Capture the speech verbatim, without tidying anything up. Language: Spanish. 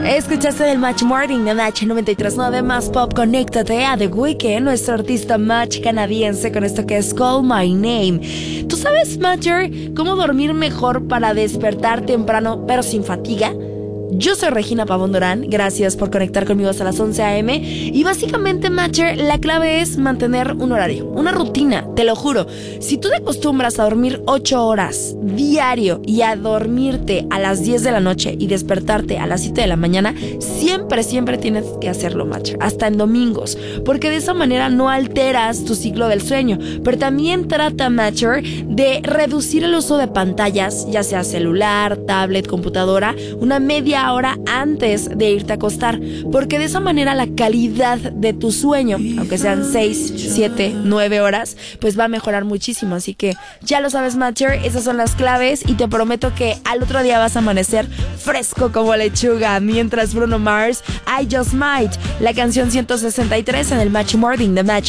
Escuchaste del Match Morning de Match noventa y tres punto nueve Más Pop. Conéctate a The Weeknd, nuestro artista Match canadiense, con esto que es Call My Name. ¿Tú sabes, Matcher, cómo dormir mejor para despertar temprano pero sin fatiga? Yo soy Regina Pavón Durán, gracias por conectar conmigo hasta las once a eme. Y básicamente, Matcher, la clave es mantener un horario, una rutina, te lo juro. Si tú te acostumbras a dormir ocho horas diario y a dormirte a las diez de la noche y despertarte a las siete de la mañana, siempre, siempre tienes que hacerlo, Matcher, hasta en domingos, porque de esa manera no alteras tu ciclo del sueño. Pero también trata, Matcher, de reducir el uso de pantallas, ya sea celular, tablet, computadora, una media hora antes de irte a acostar, porque de esa manera la calidad de tu sueño, aunque sean seis, siete, nueve horas, pues va a mejorar muchísimo. Así que ya lo sabes, Matcher, esas son las claves y te prometo que al otro día vas a amanecer fresco como lechuga. Mientras Bruno Mars, I Just Might, la canción ciento sesenta y tres en el Match Morning de Match